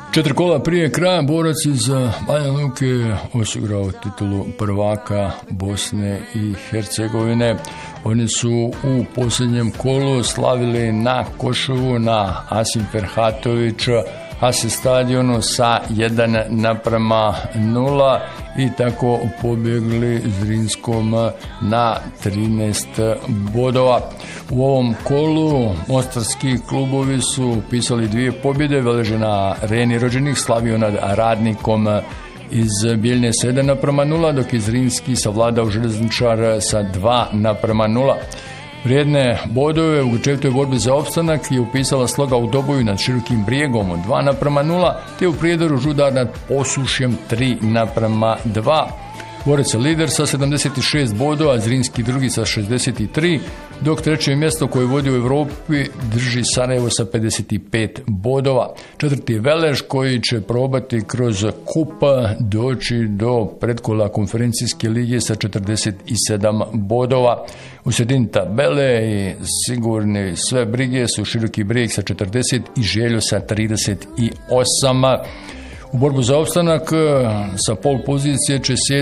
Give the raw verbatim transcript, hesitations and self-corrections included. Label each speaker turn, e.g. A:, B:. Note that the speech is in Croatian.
A: Četiri kola prije kraja borac iz Banja Luke osigurao titulu prvaka Bosne i Hercegovine. Oni su u posljednjem kolu slavili na Košovu, na Asim Ferhatović Hase stadionu sa jedan naprema nula i tako pobjegli Zrinskom na trinaest bodova. U ovom kolu mostarski klubovi su upisali dvije pobjede, Veleže na Areni rođenih slavio nad Radnikom iz Bijeljne sa jedan naprema nula, dok je Zrinski savladao Željezničar sa dva naprema nula. Vrijedne bodove u grčevitoj borbi za opstanak je upisala Sloga u Doboju nad Širokim Brijegom od dva naprema nula, te u Prijedoru Žudar nad Posušjem tri naprema dva. Borac je lider sa sedamdeset šest bodova, Zrinski drugi sa šezdeset tri, dok treće mjesto koje vodi u Europi drži Sarajevo sa pedeset pet bodova. Četvrti je Velež koji će probati kroz kup doći do predkola konferencijske lige sa četrdeset sedam bodova. U sredini tabele i sigurni sve brige su Široki Brijeg sa četrdeset i Željo sa trideset osam. U borbu za opstanak sa pol pozicije će